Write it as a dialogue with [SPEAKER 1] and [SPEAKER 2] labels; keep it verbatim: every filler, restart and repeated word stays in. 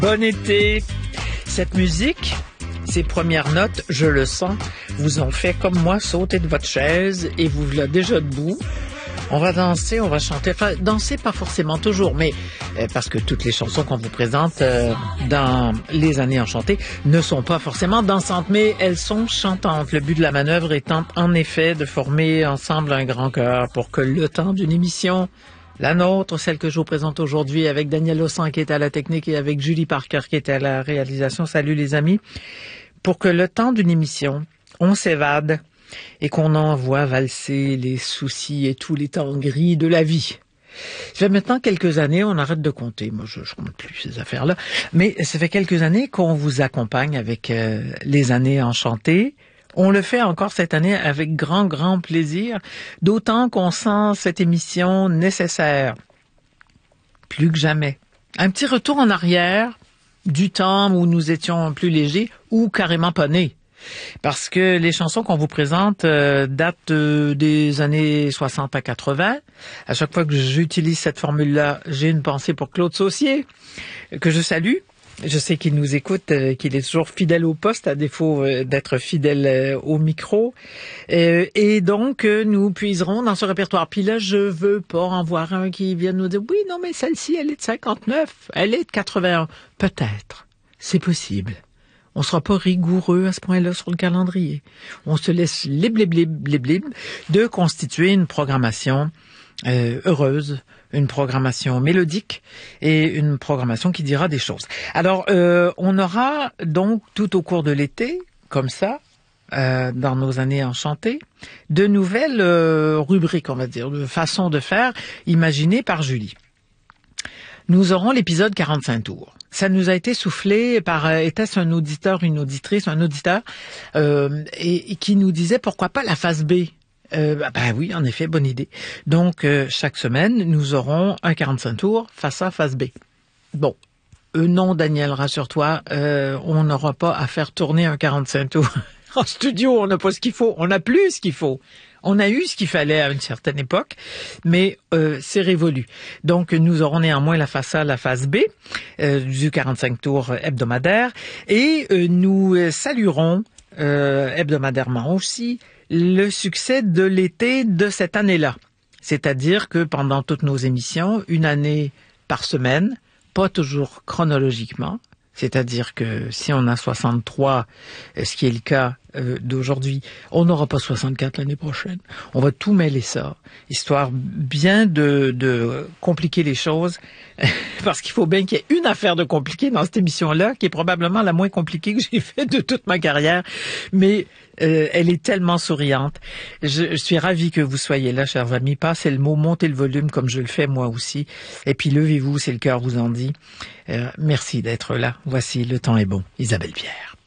[SPEAKER 1] Bon été! Cette musique, ces premières notes, je le sens, vous ont fait comme moi sauter de votre chaise et vous voilà déjà debout. On va danser, on va chanter. Enfin, danser pas forcément toujours, mais euh, parce que toutes les chansons qu'on vous présente euh, dans les années enchantées ne sont pas forcément dansantes, mais elles sont chantantes. Le but de la manœuvre étant en effet de former ensemble un grand chœur pour que le temps d'une émission, la nôtre, celle que je vous présente aujourd'hui avec Daniel Ossan qui est à la technique et avec Julie Parker qui est à la réalisation. Salut les amis. Pour que le temps d'une émission, on s'évade et qu'on envoie valser les soucis et tous les temps gris de la vie. Ça fait maintenant quelques années, on arrête de compter. Moi, je ne compte plus ces affaires-là. Mais ça fait quelques années qu'on vous accompagne avec euh, les années enchantées. On le fait encore cette année avec grand, grand plaisir, d'autant qu'on sent cette émission nécessaire, plus que jamais. Un petit retour en arrière du temps où nous étions plus légers ou carrément pas nés. Parce que les chansons qu'on vous présente euh, datent euh, des années soixante à quatre-vingts. À chaque fois que j'utilise cette formule-là, j'ai une pensée pour Claude Saucier, que je salue. Je sais qu'il nous écoute, euh, qu'il est toujours fidèle au poste, à défaut euh, d'être fidèle euh, au micro. Euh, et donc, euh, nous puiserons dans ce répertoire. Puis là, je veux pas en voir un qui vienne nous dire « Oui, non, mais celle-ci, elle est de cinquante-neuf, elle est de quatre-vingt-un. » Peut-être, c'est possible. On sera pas rigoureux à ce point-là sur le calendrier. On se laisse libre, libre, libre, libre, libre de constituer une programmation euh, heureuse, une programmation mélodique et une programmation qui dira des choses. Alors, euh, on aura donc tout au cours de l'été, comme ça, euh, dans nos années enchantées, de nouvelles euh, rubriques, on va dire, de façons de faire, imaginées par Julie. Nous aurons l'épisode quarante-cinq tours. Ça nous a été soufflé par, euh, était-ce un auditeur, une auditrice, un auditeur, euh, et, et qui nous disait pourquoi pas la phase B. Euh, bah, ben oui, en effet, bonne idée. Donc, euh, chaque semaine, nous aurons un quarante-cinq tours face A, phase B. Bon, euh, non, Daniel, rassure-toi, euh, on n'aura pas à faire tourner un quarante-cinq tours. En studio, on n'a pas ce qu'il faut, on n'a plus ce qu'il faut. On a eu ce qu'il fallait à une certaine époque, mais euh, c'est révolu. Donc, nous aurons néanmoins la phase A, la phase B euh, du quarante-cinq tours hebdomadaire, et euh, nous saluerons euh, hebdomadairement aussi le succès de l'été de cette année-là. C'est-à-dire que pendant toutes nos émissions, une année par semaine, pas toujours chronologiquement, c'est-à-dire que si on a soixante-trois, ce qui est le cas euh, d'aujourd'hui, on n'aura pas soixante-quatre l'année prochaine. On va tout mêler ça, histoire bien de, de compliquer les choses, parce qu'il faut bien qu'il y ait une affaire de compliquée dans cette émission-là, qui est probablement la moins compliquée que j'ai faite de toute ma carrière, mais euh, elle est tellement souriante. Je, je suis ravie que vous soyez là, chers amis. Passez le mot, montez le volume comme je le fais moi aussi, et puis levez-vous si le cœur vous en dit. Euh, merci d'être là. Voici Le temps est bon. Isabelle Pierre.